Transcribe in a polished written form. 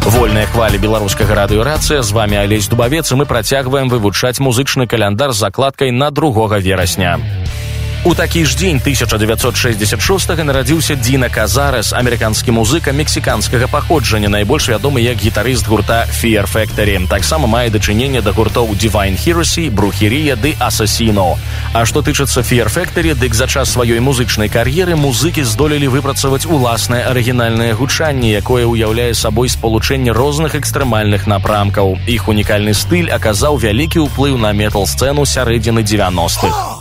Вольныя хвалі беларускага радыёрацыя, з вами Алесь Дубавец, і мы працягваем вывучаць музычны каляндар з закладкай на 2 верасня. У такі ж дзень 1966-га нарадзіўся Дина Казарес, амерыканскі музыка мексіканскага паходжання, найбольш вядомы як гітарыст гурта Fear Factory. Таксама мае дачыненне да гуртоў Divine Heresy, Brujeria ды Assassino. А што тычыцца Fear Factory, дык за час сваёй музычнай кар'еры музыкі здолелі выпрацаваць уласнае арыгінальнае гучанне, якое ўяўляе сабой спалучэнне розных экстрэмальных напрамкаў. Іх унікальны стыль аказаў вялікі ўплыў на метал-сцэну сярэдзіны 90-х.